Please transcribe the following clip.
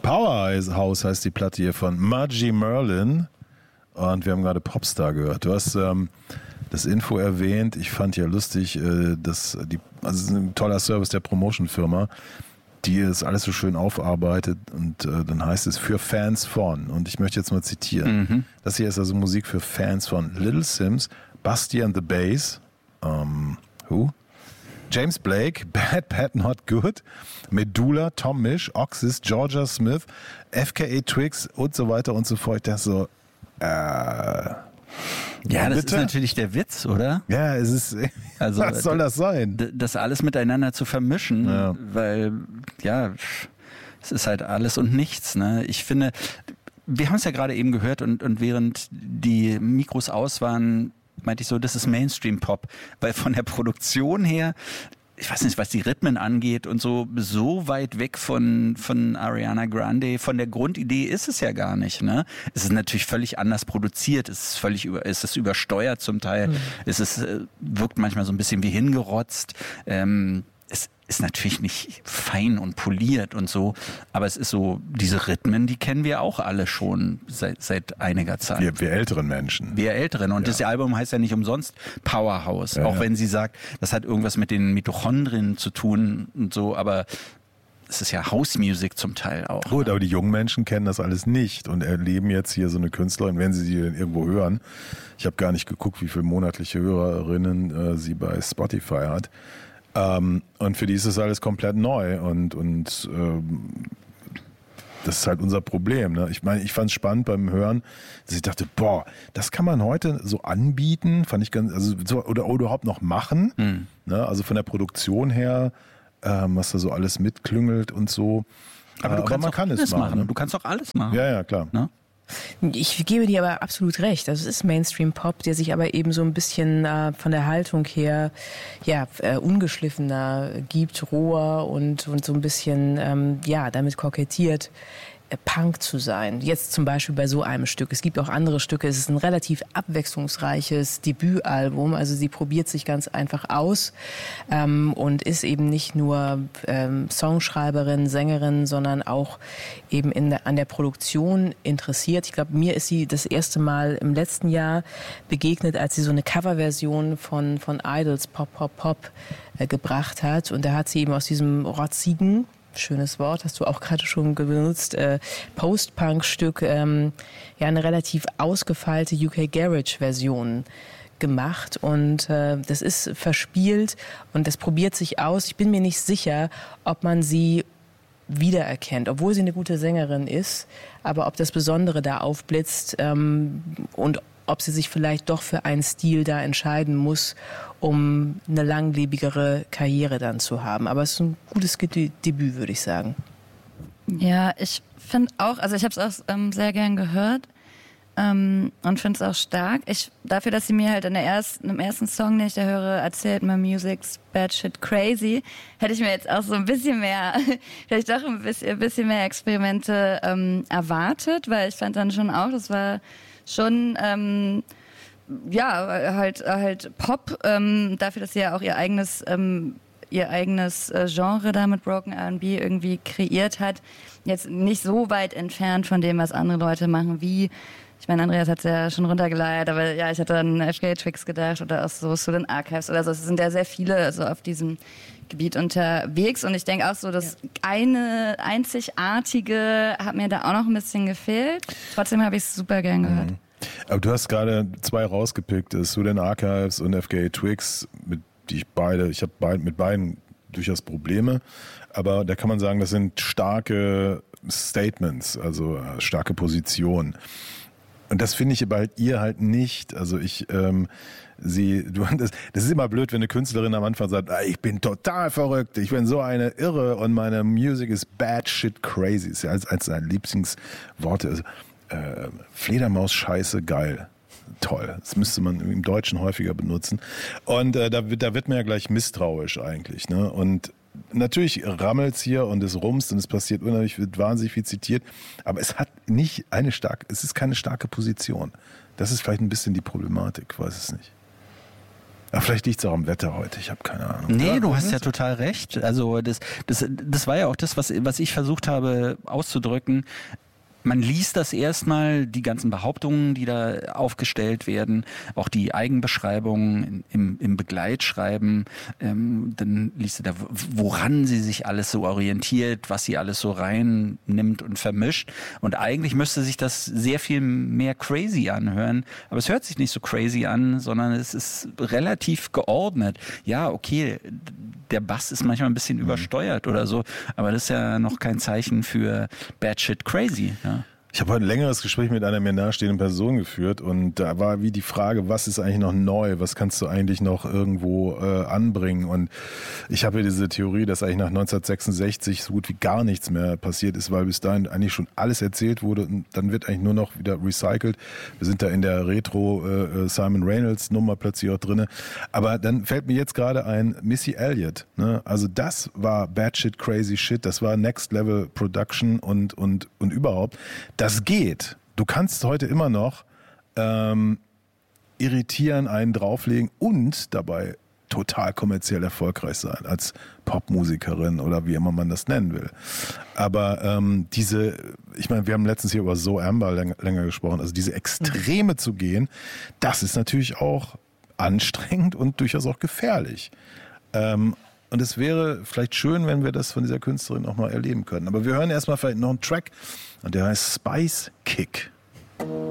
Powerhouse heißt die Platte hier von Margie Merlin und wir haben gerade Popstar gehört. Du hast das Info erwähnt. Ich fand ja lustig, es ist ein toller Service der Promotion-Firma, die es alles so schön aufarbeitet und dann heißt es für Fans von, und ich möchte jetzt mal zitieren. Das hier ist also Musik für Fans von Little Sims, Busty and the Bass, James Blake, Bad Not Good, Medulla, Tom Misch, Oxys, Georgia Smith, FKA Twigs und so weiter und so fort. Ich dachte so, ja, das ist natürlich der Witz, oder? Ja, es ist, also, was soll das sein? Das alles miteinander zu vermischen, weil, ja, es ist halt alles und nichts, ne? Ich finde, wir haben es ja gerade eben gehört und während die Mikros aus waren, meinte ich so, das ist Mainstream-Pop, weil von der Produktion her, ich weiß nicht, was die Rhythmen angeht und so weit weg von Ariana Grande, von der Grundidee ist es ja gar nicht, ne? Es ist natürlich völlig anders produziert, es ist übersteuert zum Teil, es wirkt manchmal so ein bisschen wie hingerotzt, es ist natürlich nicht fein und poliert und so, aber es ist so, diese Rhythmen, die kennen wir auch alle schon seit einiger Zeit. Wir älteren Menschen. Wir Älteren. Und das Album heißt ja nicht umsonst Powerhouse, auch wenn sie sagt, das hat irgendwas mit den Mitochondrien zu tun und so, aber es ist ja House Music zum Teil auch. Gut, aber die jungen Menschen kennen das alles nicht und erleben jetzt hier so eine Künstlerin, wenn sie denn irgendwo hören. Ich habe gar nicht geguckt, wie viele monatliche Hörerinnen sie bei Spotify hat. Und für die ist das alles komplett neu und das ist halt unser Problem. Ne? Ich meine, ich fand es spannend beim Hören, dass ich dachte, das kann man heute so anbieten, fand ich oder überhaupt noch machen. Ne? Also von der Produktion her, was da so alles mitklüngelt und so. Aber man kann es machen. Ne? Du kannst auch alles machen. Ja, klar. Ne? Ich gebe dir aber absolut recht. Also es ist Mainstream-Pop, der sich aber eben so ein bisschen von der Haltung her ungeschliffener gibt, roher und so ein bisschen damit kokettiert, Punk zu sein. Jetzt zum Beispiel bei so einem Stück. Es gibt auch andere Stücke. Es ist ein relativ abwechslungsreiches Debütalbum. Also sie probiert sich ganz einfach aus und ist eben nicht nur Songschreiberin, Sängerin, sondern auch eben an der Produktion interessiert. Ich glaube, mir ist sie das erste Mal im letzten Jahr begegnet, als sie so eine Coverversion von Idols Pop, Pop, Pop gebracht hat. Und da hat sie eben aus diesem rotzigen, schönes Wort, hast du auch gerade schon benutzt, Post-Punk-Stück, eine relativ ausgefeilte UK-Garage-Version gemacht und das ist verspielt und das probiert sich aus. Ich bin mir nicht sicher, ob man sie wiedererkennt, obwohl sie eine gute Sängerin ist, aber ob das Besondere da aufblitzt und ob sie sich vielleicht doch für einen Stil da entscheiden muss, um eine langlebigere Karriere dann zu haben. Aber es ist ein gutes Debüt, würde ich sagen. Ja, ich finde auch, also ich habe es auch sehr gern gehört und finde es auch stark. Dafür, dass sie mir halt im ersten Song, den ich da höre, erzählt, my music's bad shit crazy, hätte ich mir jetzt auch so ein bisschen mehr, vielleicht doch ein bisschen mehr Experimente erwartet, weil ich fand dann schon auch, das war schon halt Pop, dafür, dass sie ja auch ihr eigenes Genre da mit Broken R&B irgendwie kreiert hat, jetzt nicht so weit entfernt von dem, was andere Leute machen, wie, ich meine, Andreas hat es ja schon runtergeleiert, aber ja, ich hatte an FKA Twigs gedacht oder auch so Student Archives oder so. Es sind ja sehr viele so auf diesem Gebiet unterwegs und ich denke auch so, das eine einzigartige hat mir da auch noch ein bisschen gefehlt. Trotzdem habe ich es super gern gehört. Aber du hast gerade 2 rausgepickt, Student Archives und FKA Twigs, ich habe mit beiden durchaus Probleme, aber da kann man sagen, das sind starke Statements, also starke Positionen. Und das finde ich bei ihr halt nicht. Also das ist immer blöd, wenn eine Künstlerin am Anfang sagt, ich bin total verrückt, ich bin so eine Irre und meine Music is bad shit crazy. Ist ja eins seiner Lieblingsworte. Also, Fledermaus-Scheiße, geil. Toll. Das müsste man im Deutschen häufiger benutzen. Und da wird man ja gleich misstrauisch eigentlich. Ne? Und natürlich rammelt's hier und es rumst und es passiert unheimlich, wird wahnsinnig viel zitiert. Aber es ist keine starke Position. Das ist vielleicht ein bisschen die Problematik, weiß es nicht. Aber vielleicht liegt es auch am Wetter heute, ich habe keine Ahnung. Nee, du hast ja total recht. Also das war ja auch das, was ich versucht habe auszudrücken. Man liest das erstmal, die ganzen Behauptungen, die da aufgestellt werden, auch die Eigenbeschreibungen im Begleitschreiben, dann liest du da, woran sie sich alles so orientiert, was sie alles so reinnimmt und vermischt. Und eigentlich müsste sich das sehr viel mehr crazy anhören, aber es hört sich nicht so crazy an, sondern es ist relativ geordnet. Ja, okay, der Bass ist manchmal ein bisschen übersteuert oder so, aber das ist ja noch kein Zeichen für bad shit crazy. Ja. Ich habe heute ein längeres Gespräch mit einer mir nahestehenden Person geführt und da war wie die Frage, was ist eigentlich noch neu, was kannst du eigentlich noch irgendwo anbringen, und ich habe ja diese Theorie, dass eigentlich nach 1966 so gut wie gar nichts mehr passiert ist, weil bis dahin eigentlich schon alles erzählt wurde und dann wird eigentlich nur noch wieder recycelt. Wir sind da in der Retro Simon Reynolds Nummer plötzlich auch drinne, aber dann fällt mir jetzt gerade ein Missy Elliott, ne? Also das war bad shit crazy shit, das war Next Level Production und überhaupt. Das geht. Du kannst heute immer noch irritieren, einen drauflegen und dabei total kommerziell erfolgreich sein als Popmusikerin oder wie immer man das nennen will. Aber ich meine, wir haben letztens hier über So Amber länger gesprochen, also diese Extreme zu gehen, das ist natürlich auch anstrengend und durchaus auch gefährlich. Und es wäre vielleicht schön, wenn wir das von dieser Künstlerin auch mal erleben können. Aber wir hören erstmal vielleicht noch einen Track, und der heißt Spice Kick.